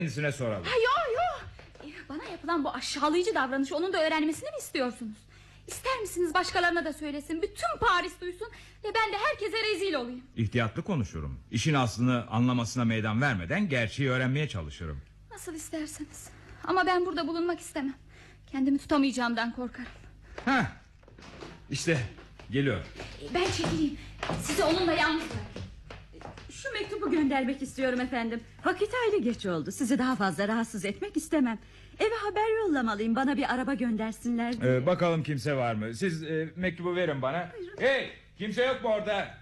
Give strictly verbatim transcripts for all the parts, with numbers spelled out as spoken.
kendisine soralım. Ha, yo yo. Bana yapılan bu aşağılayıcı davranışı onun da öğrenmesini mi istiyorsunuz? İster misiniz başkalarına da söylesin, bütün Paris duysun ve ben de herkese rezil olayım? İhtiyatlı konuşurum. İşin aslını anlamasına meydan vermeden gerçeği öğrenmeye çalışırım. Nasıl isterseniz. Ama ben burada bulunmak istemem. Kendimi tutamayacağımdan korkarım. Heh, işte geliyor. Ben çekileyim. Sizi onunla yalnız bırakayım. Şu mektubu göndermek istiyorum efendim. Vakit hayli geç oldu. Sizi daha fazla rahatsız etmek istemem. Eve haber yollamalıyım, bana bir araba göndersinler diye. Ee, bakalım kimse var mı? Siz e, mektubu verin bana. Buyurun. Hey, kimse yok mu orada?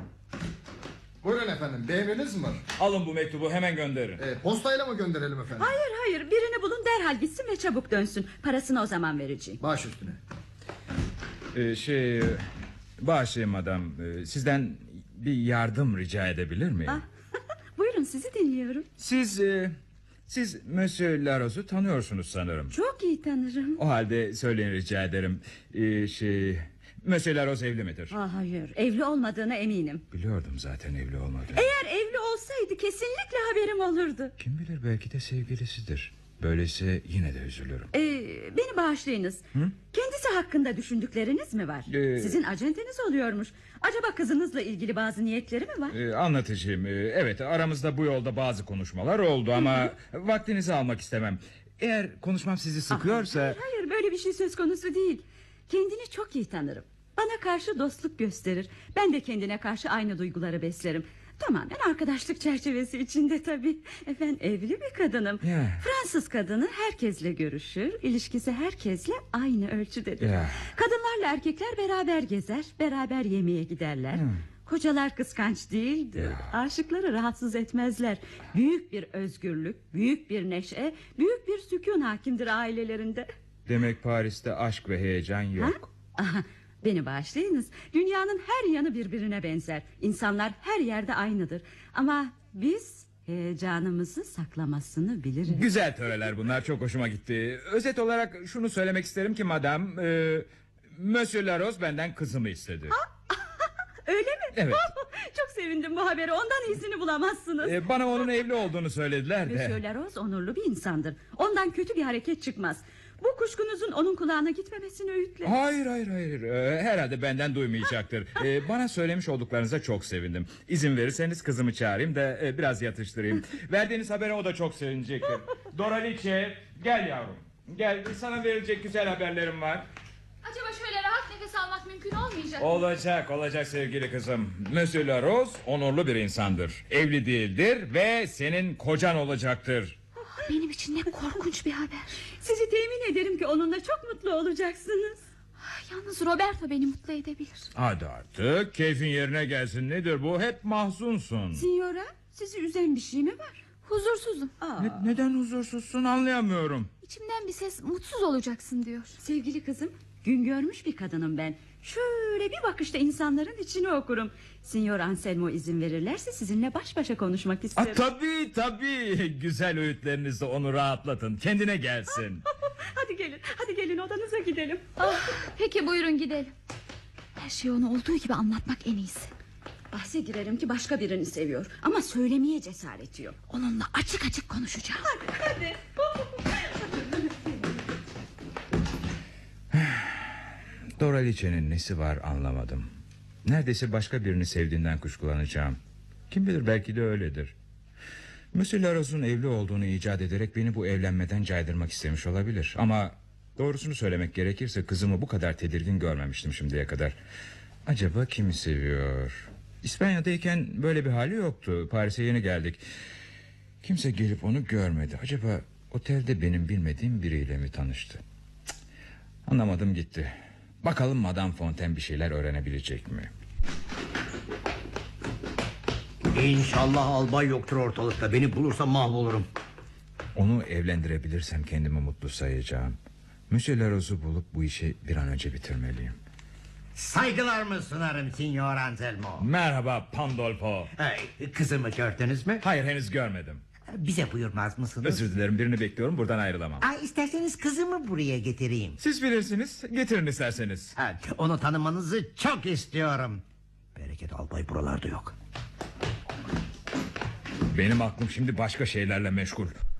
Buyurun efendim, bir emriniz mi var? Alın bu mektubu, hemen gönderin. E, postayla mı gönderelim efendim? Hayır hayır, birini bulun, derhal gitsin ve çabuk dönsün. Parasını o zaman vereceğim. Baş üstüne. Ee, şey, bağışlayın madam. Ee, sizden bir yardım rica edebilir miyim? Ah, buyurun, sizi dinliyorum. Siz e, siz Monsieur Laros'u tanıyorsunuz sanırım. Çok iyi tanırım. O halde söyleyin rica ederim. Ee, şey, Monsieur Laros evli midir? Ah, hayır, evli olmadığına eminim. Biliyordum zaten evli olmadığını. Eğer evli olsaydı kesinlikle haberim olurdu. Kim bilir, belki de sevgilisidir. Böyleyse yine de üzülürüm. Ee, beni bağışlayınız. Hı? Kendisi hakkında düşündükleriniz mi var? Ee, Sizin acenteniz oluyormuş. Acaba kızınızla ilgili bazı niyetleri mi var? E, anlatacağım. E, evet, aramızda bu yolda bazı konuşmalar oldu ama vaktinizi almak istemem. Eğer konuşmam sizi sıkıyorsa... Ah, hayır, hayır, böyle bir şey söz konusu değil. Kendini çok iyi tanırım. Bana karşı dostluk gösterir. Ben de kendine karşı aynı duyguları beslerim. Tamamen arkadaşlık çerçevesi içinde tabii. Efendim, evli bir kadınım. Ya. Fransız kadını herkesle görüşür. İlişkisi herkesle aynı ölçüdedir. Ya. Kadınlarla erkekler beraber gezer, beraber yemeğe giderler. Hmm. Kocalar kıskanç değildir. Ya. Aşıkları rahatsız etmezler. Büyük bir özgürlük, büyük bir neşe, büyük bir sükun hakimdir ailelerinde. Demek Paris'te aşk ve heyecan yok. Ha? Aha, beni bağışlayınız. Dünyanın her yanı birbirine benzer. İnsanlar her yerde aynıdır. Ama biz heyecanımızı saklamasını biliriz. Güzel töreler bunlar, çok hoşuma gitti. Özet olarak şunu söylemek isterim ki madam... E, Monsieur Laros benden kızımı istedi. Öyle mi? Evet. Çok sevindim bu habere. Ondan iyisini bulamazsınız. E, bana onun evli olduğunu söylediler de. Monsieur Laros onurlu bir insandır. Ondan kötü bir hareket çıkmaz. Bu kuşkunuzun onun kulağına gitmemesini öğütlerim. Hayır hayır hayır. Ee, herhalde benden duymayacaktır. Ee, bana söylemiş olduklarınıza çok sevindim. İzin verirseniz kızımı çağırayım da e, biraz yatıştırayım. Verdiğiniz habere o da çok sevinecektir. Doralice, gel yavrum. Gel, sana verilecek güzel haberlerim var. Acaba şöyle rahat nefes almak mümkün olmayacak mı? Olacak olacak sevgili kızım. Monsieur Laros onurlu bir insandır. Evli değildir ve senin kocan olacaktır. Benim için ne korkunç bir haber. Sizi temin ederim ki onunla çok mutlu olacaksınız. Yalnız Roberto beni mutlu edebilir. Hadi artık keyfin yerine gelsin. Nedir bu? Hep mahzunsun. Signora, sizi üzen bir şey mi var? Huzursuzum. Ne, neden huzursuzsun, anlayamıyorum. İçimden bir ses mutsuz olacaksın diyor. Sevgili kızım, gün görmüş bir kadınım ben. Şöyle bir bakışta insanların içini okurum. Signor Anselmo izin verirlerse sizinle baş başa konuşmak isterim. Ah, tabii tabii. Güzel öğütlerinizle onu rahatlatın. Kendine gelsin. Hadi gelin, hadi gelin odanıza gidelim. Ah, peki buyurun gidelim. Her şeyi ona olduğu gibi anlatmak en iyisi. Bahse girerim ki başka birini seviyor. Ama söylemeye cesareti yok. Onunla açık açık konuşacağım. Hadi hadi. Doralice'nin nesi var anlamadım. Neredeyse başka birini sevdiğinden kuşkulanacağım. Kim bilir, belki de öyledir. Monsieur Laros'un evli olduğunu icat ederek beni bu evlenmeden caydırmak istemiş olabilir. Ama doğrusunu söylemek gerekirse kızımı bu kadar tedirgin görmemiştim şimdiye kadar. Acaba kimi seviyor? İspanya'dayken böyle bir hali yoktu. Paris'e yeni geldik. Kimse gelip onu görmedi. Acaba otelde benim bilmediğim biriyle mi tanıştı? Cık, anlamadım gitti. Bakalım Madame Fontaine bir şeyler öğrenebilecek mi? İnşallah albay yoktur ortalıkta. Beni bulursa mahvolurum. Onu evlendirebilirsem kendimi mutlu sayacağım. Monsieur Laros'u bulup bu işi bir an önce bitirmeliyim. Saygılarımı sunarım Signor Anselmo. Merhaba Pandolfo. Ee, kızımı gördünüz mü? Hayır, henüz görmedim. Bize buyurmaz mısınız? Özür dilerim, birini bekliyorum, buradan ayrılamam. Aa, isterseniz kızımı buraya getireyim. Siz bilirsiniz, getirin isterseniz. Ha, onu tanımanızı çok istiyorum. Bereket albay buralarda yok. Benim aklım şimdi başka şeylerle meşgul.